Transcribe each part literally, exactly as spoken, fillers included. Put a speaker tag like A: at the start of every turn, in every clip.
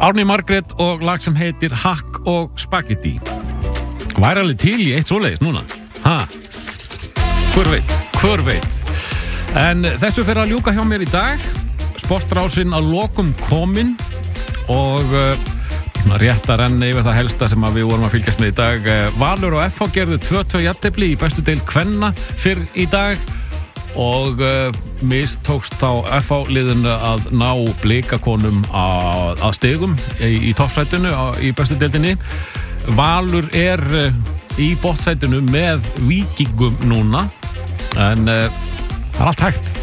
A: Árný Margrét og lag sem heitir Hakk og Spagetti. Væri alveg til í eitt svoleiðis núna. Ha? Hver veit, hver veit. En þessu fer að ljúka hjá mér í dag. Sportrásin að lokum komin og uh, rétt að renna yfir það helsta sem að við vorum að fylgjast með í dag. Valur og F H gerðu tvö tvö jafntefli í bestu deild kvenna fyrr í dag og uh, mistókst á F H-liðinu að ná blikakonum að, að stigum í, í toppsætinu í bestu deildinni. Valur er uh, í bottsætinu með Víkingum núna en uh, það er allt hægt.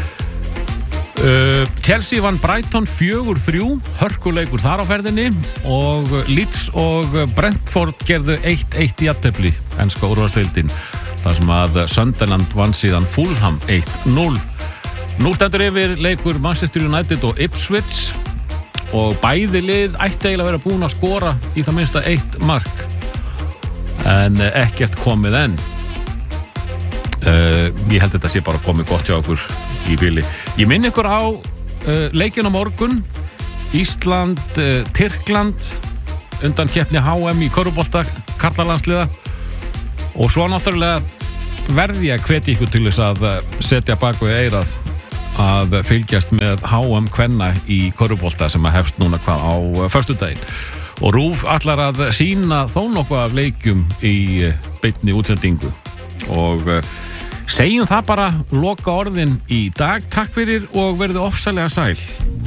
A: Uh, Chelsea vann Brighton fjögur þrjú, hörkuleikur þar á ferðinni og Leeds og Brentford gerðu eitt eitt jafntefli enska úrvalsdeildin þar sem að Sunderland vann síðan Fulham eitt núll. Nú stendur yfir leikur Manchester United og Ipswich og bæði lið ætti eiginlega að vera búin að skora í það minnsta eitt mark en ekkert komið enn. Uh, ég held þetta sé bara komið gott hjá okkur í bili. Ég minn ykkur á uh, leikinn á morgun Ísland, uh, Tyrkland undan keppni H M í körfubolta karlalandsliða og svo náttúrulega verði ég að hvetja ykkur til þess að setja bak við eyrað að fylgjast með H M kvenna í körfubolta sem að hefst núna hvað á föstudaginn og RÚV ætlar að sýna þó nokkuð af leikjum í beinni útsendingu og segjum það bara loka orðin í dag. Takk fyrir og verið ofsalega sæl.